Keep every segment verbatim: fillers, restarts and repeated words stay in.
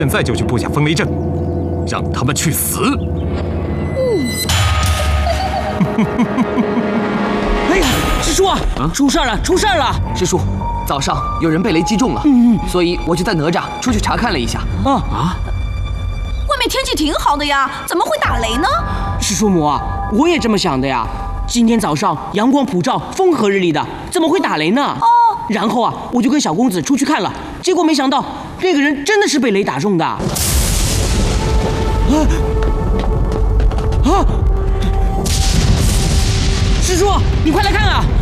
现在就去布下风雷阵，让他们去死。 嗯。哎呀，师叔啊，啊出事了，出事了！ 师叔，早上有人被雷击中了，嗯嗯，所以我就带哪吒出去查看了一下。 啊啊！外面天气挺好的呀，怎么会打雷呢？ 师叔母啊，我也这么想的呀。今天早上阳光普照，风和日丽的，怎么会打雷呢？哦。然后啊，我就跟小公子出去看了，结果没想到那个人真的是被雷打中的。啊啊！师叔，你快来看啊！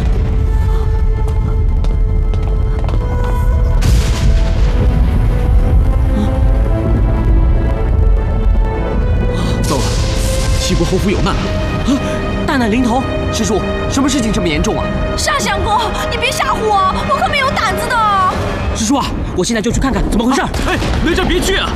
糟了，齐国侯府有难了！ 啊，大难临头！ 师叔，什么事情这么严重啊？ 沙相公，你别吓唬我，我可没有胆子的。 师叔啊，我现在就去看看怎么回事。啊、 哎，哪吒别去啊！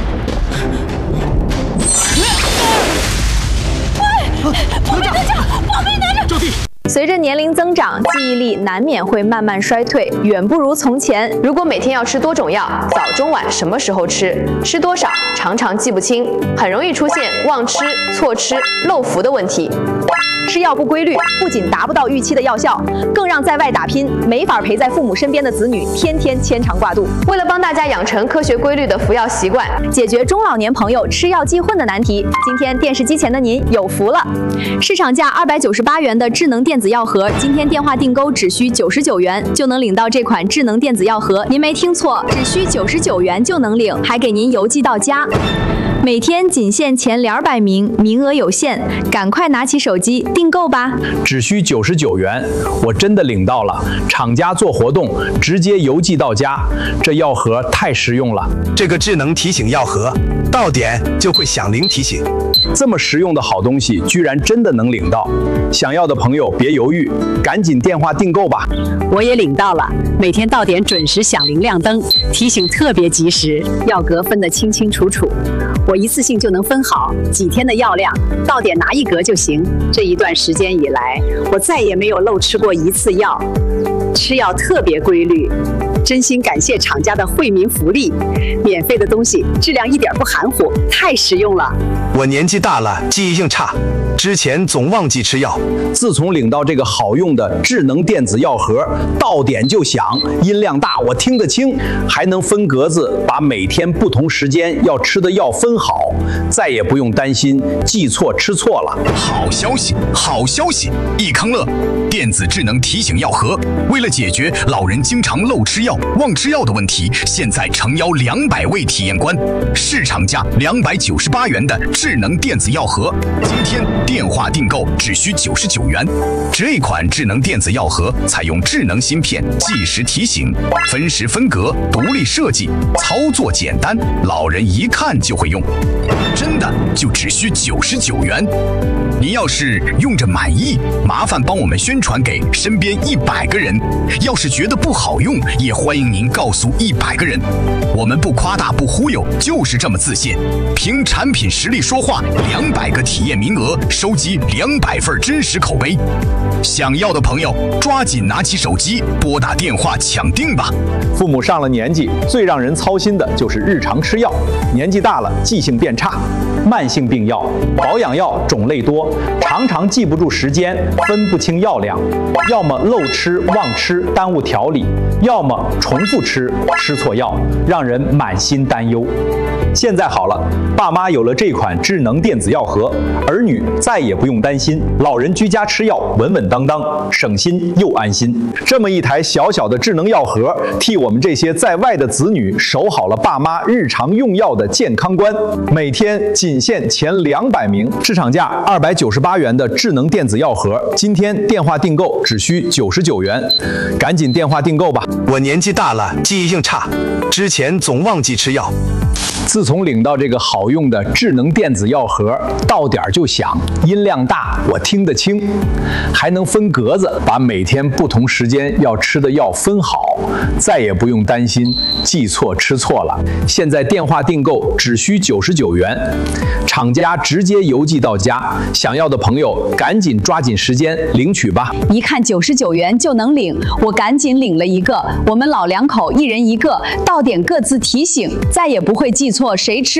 哎，保命哪吒，保命哪吒！ 就地。 随着年龄增长，记忆力难免会慢慢衰退，远不如从前。如果每天要吃多种药，早中晚什么时候吃，吃多少，常常记不清，很容易出现忘吃、错吃、漏服的问题。吃药不规律，不仅达不到预期的药效，更让在外打拼、没法陪在父母身边的子女天天牵肠挂肚。为了帮大家养成科学规律的服药习惯，解决中老年朋友吃药忌混的难题，今天电视机前的您有福了！市场价二百九十八元的智能电子药盒，今天电话订购只需九十九元就能领到这款智能电子药盒。您没听错，只需九十九元就能领，还给您邮寄到家。每天仅限前两百名，名额有限，赶快拿起手机订购吧！ 只需九十九元，我真的领到了，厂家做活动，直接邮寄到家，这药盒太实用了。 这个智能提醒药盒，到点就会响铃提醒。 这么实用的好东西，居然真的能领到！想要的朋友别犹豫，赶紧电话订购吧！ 我也领到了，每天到点准时响铃亮灯，提醒特别及时，药格分得清清楚楚。我一次性就能分好几天的药量，到点拿一格就行。这一段时间以来，我再也没有漏吃过一次药，吃药特别规律。真心感谢厂家的惠民福利，免费的东西质量一点不含糊，太实用了。 我年纪大了，记忆性差，之前总忘记吃药。 自从领到这个好用的智能电子药盒，到点就响，音量大，我听得清，还能分格子，把每天不同时间要吃的药分好，再也不用担心记错吃错了。 好消息，好消息！益康乐电子智能提醒药盒，为了解决老人经常漏吃药、忘吃药的问题，现在诚邀两百位体验官，市场价两百九十八元的智能电子药盒，今天电话订购只需九十九元。这款智能电子药盒采用智能芯片，计时提醒，分时分格，独立设计，操作简单，老人一看就会用。真的就只需九十九元。您要是用着满意，麻烦帮我们宣传给身边一百个人。要是觉得不好用，也欢迎您告诉一百个人。我们不夸大不忽悠，就是这么自信。凭产品实力说话，两百个体验名额，收集两百份真实口碑。想要的朋友，抓紧拿起手机，拨打电话抢订吧。 父母上了年纪，最让人操心的就是日常吃药，年纪大了，记性变差。慢性病药、保养药种类多，常常记不住时间，分不清药量，要么漏吃忘吃耽误调理，要么重复吃吃错药，让人满心担忧。现在好了，爸妈有了这款智能电子药盒，儿女再也不用担心，老人居家吃药稳稳当当，省心又安心。这么一台小小的智能药盒，替我们这些在外的子女守好了爸妈日常用药的健康关。每天仅限前两百名，市场价二百九十八元的智能电子药盒，今天电话订购只需九十九元，赶紧电话订购吧！ 我年纪大了，记忆性差，之前总忘记吃药。 自从领到这个好用的智能电子药盒，到点就响，音量大，我听得清，还能分格子，把每天不同时间要吃的药分好，再也不用担心记错吃错了。现在电话订购只需九十九元，厂家直接邮寄到家。想要的朋友赶紧抓紧时间领取吧！ 一看九十九元就能领，我赶紧领了一个。我们老两口一人一个，到点各自提醒，再也不会记错谁吃。